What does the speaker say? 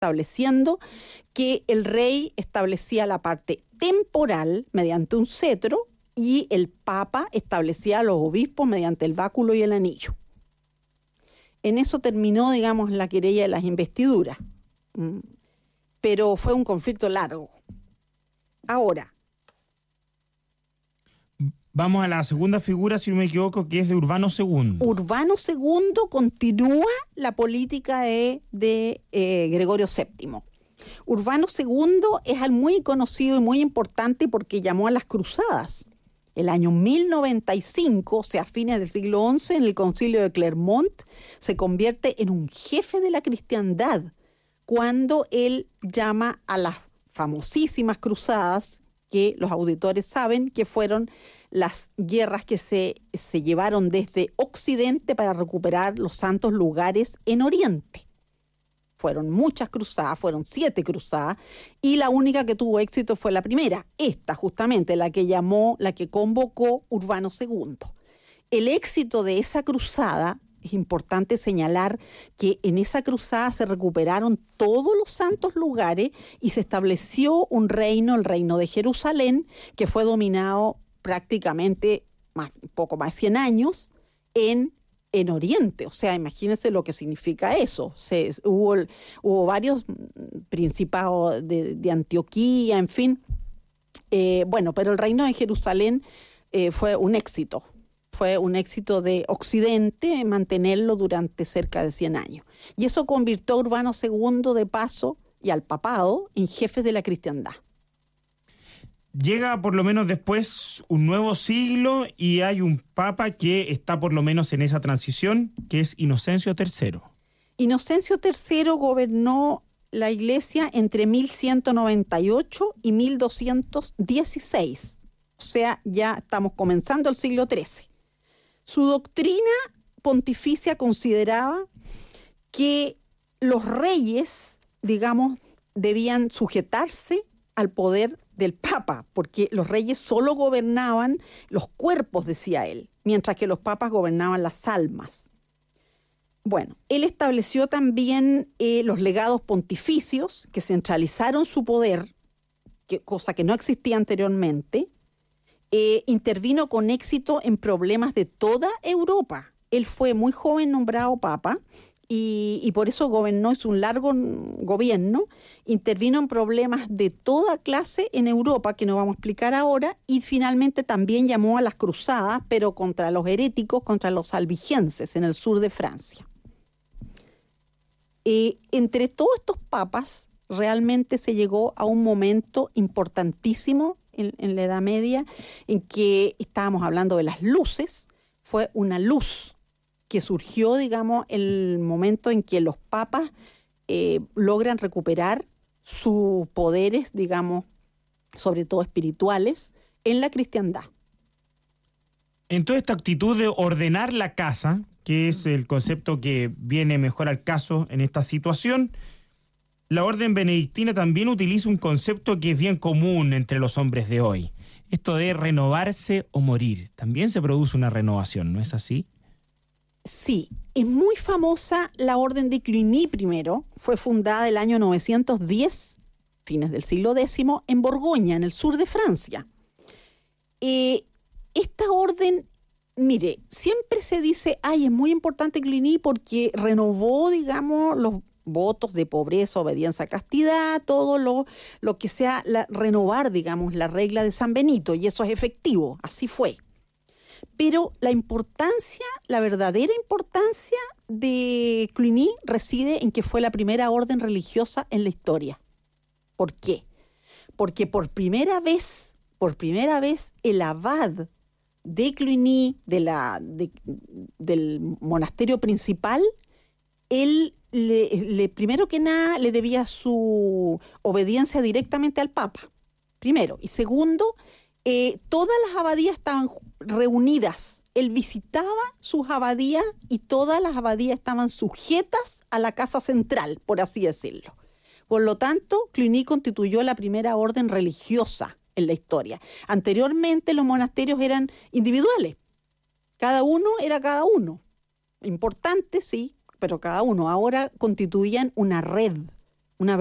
estableciendo que el rey establecía la parte temporal mediante un cetro y el papa establecía a los obispos mediante el báculo y el anillo. En eso terminó, digamos, la querella de las investiduras. Pero fue un conflicto largo. Ahora, vamos a la segunda figura, si no me equivoco, que es de Urbano II. Urbano II continúa la política de Gregorio VII. Urbano II es muy conocido y muy importante porque llamó a las cruzadas. El año 1095, o sea, a fines del siglo XI, en el concilio de Clermont, se convierte en un jefe de la cristiandad cuando él llama a las famosísimas cruzadas, que los auditores saben que fueron las guerras que se llevaron desde Occidente para recuperar los santos lugares en Oriente. Fueron muchas cruzadas, fueron 7 cruzadas, y la única que tuvo éxito fue la primera, esta justamente, la que convocó Urbano II. El éxito de esa cruzada, es importante señalar que en esa cruzada se recuperaron todos los santos lugares y se estableció un reino, el reino de Jerusalén, que fue dominado prácticamente poco más de 100 años en Oriente. O sea, imagínense lo que significa eso. Hubo varios principados de Antioquía, en fin. Pero el reino de Jerusalén fue un éxito. Fue un éxito de Occidente mantenerlo durante cerca de 100 años. Y eso convirtió a Urbano II de paso y al papado en jefes de la cristiandad. Llega por lo menos después un nuevo siglo y hay un papa que está por lo menos en esa transición, que es Inocencio III. Inocencio III gobernó la Iglesia entre 1198 y 1216. O sea, ya estamos comenzando el siglo XIII. Su doctrina pontificia consideraba que los reyes, digamos, debían sujetarse al poder del Papa, porque los reyes solo gobernaban los cuerpos, decía él, mientras que los papas gobernaban las almas. Bueno, él estableció también los legados pontificios que centralizaron su poder, cosa que no existía anteriormente. Intervino con éxito en problemas de toda Europa. Él fue muy joven nombrado papa y por eso gobernó, hizo un largo gobierno, intervino en problemas de toda clase en Europa, que no vamos a explicar ahora, y finalmente también llamó a las cruzadas, pero contra los heréticos, contra los albigenses en el sur de Francia. Entre todos estos papas, realmente se llegó a un momento importantísimo en la Edad Media, en que estábamos hablando de las luces. Fue una luz que surgió, digamos, el momento en que los papas logran recuperar sus poderes, digamos, sobre todo espirituales, en la cristiandad. En toda esta actitud de ordenar la casa, que es el concepto que viene mejor al caso en esta situación, la orden benedictina también utiliza un concepto que es bien común entre los hombres de hoy. Esto de renovarse o morir. También se produce una renovación, ¿no es así? Sí, es muy famosa la orden de Cluny primero. Fue fundada el año 910, fines del siglo X, en Borgoña, en el sur de Francia. Esta orden, mire, siempre se dice, es muy importante Cluny porque renovó, digamos, los votos de pobreza, obediencia, castidad, todo lo que sea renovar, digamos, la regla de San Benito, y eso es efectivo, así fue. Pero la verdadera importancia de Cluny reside en que fue la primera orden religiosa en la historia. ¿Por qué? Porque por primera vez el abad de Cluny, del monasterio principal, él primero que nada le debía su obediencia directamente al Papa, primero. Y segundo, todas las abadías estaban reunidas. Él visitaba sus abadías y todas las abadías estaban sujetas a la casa central, por así decirlo. Por lo tanto, Cluny constituyó la primera orden religiosa en la historia. Anteriormente los monasterios eran individuales. Cada uno era cada uno. Importante, sí, pero cada uno. Ahora constituían una red,